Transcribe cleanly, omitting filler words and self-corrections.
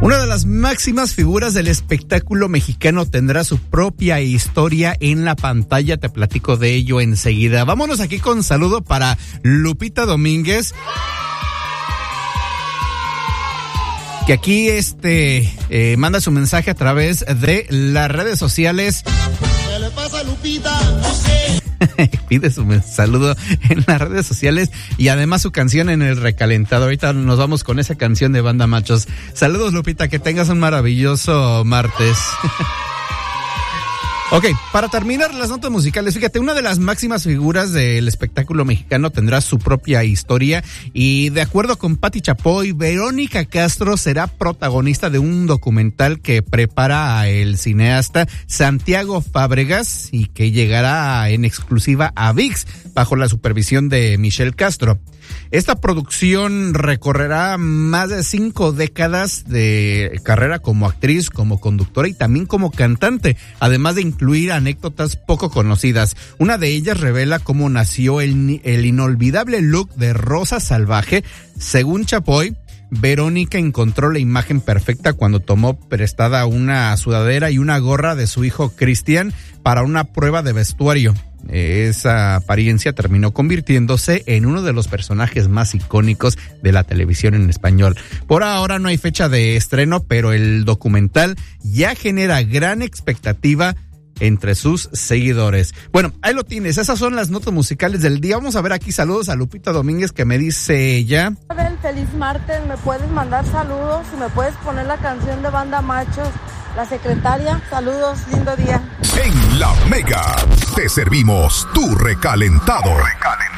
Una de las máximas figuras del espectáculo mexicano tendrá su propia historia en la pantalla. Te platico de ello enseguida. Vámonos aquí con saludo para Lupita Domínguez, que aquí manda su mensaje a través de las redes sociales. ¿Qué le pasa, Lupita? No sé. Pide su saludo en las redes sociales y además su canción en el recalentado. Ahorita nos vamos con esa canción de Banda Machos. Saludos, Lupita, que tengas un maravilloso martes. Ok, para terminar las notas musicales, fíjate, una de las máximas figuras del espectáculo mexicano tendrá su propia historia y de acuerdo con Pati Chapoy, Verónica Castro será protagonista de un documental que prepara el cineasta Santiago Fábregas y que llegará en exclusiva a ViX bajo la supervisión de Michelle Castro. Esta producción recorrerá más de 5 décadas de carrera como actriz, como conductora y también como cantante, además de incluir anécdotas poco conocidas. Una de ellas revela cómo nació el inolvidable look de Rosa Salvaje. Según Chapoy, Verónica encontró la imagen perfecta cuando tomó prestada una sudadera y una gorra de su hijo Cristian para una prueba de vestuario. Esa apariencia terminó convirtiéndose en uno de los personajes más icónicos de la televisión en español. Por ahora no hay fecha de estreno, pero el documental ya genera gran expectativa entre sus seguidores. Bueno, ahí lo tienes, esas son las notas musicales del día. Vamos a ver aquí saludos a Lupita Domínguez, que me dice ya. Feliz martes, me puedes mandar saludos y me puedes poner la canción de Banda Machos, La Secretaria. Saludos, lindo día. En La Mega te servimos tu recalentado.